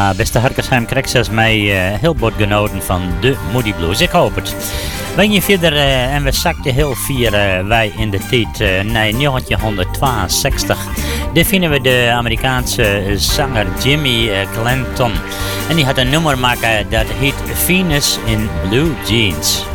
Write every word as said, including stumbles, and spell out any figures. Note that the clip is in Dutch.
Ja, beste Harkersheim Krekses, mij uh, heel bot genoten van de Moody Blues. Ik hoop het. Ben je verder uh, en we zakten heel vier uh, wij in de tijd uh, naar negentien tweeënzestig. Daar vinden we de Amerikaanse zanger Jimmy uh, Clanton. En die had een nummer maken dat heet Venus in Blue Jeans.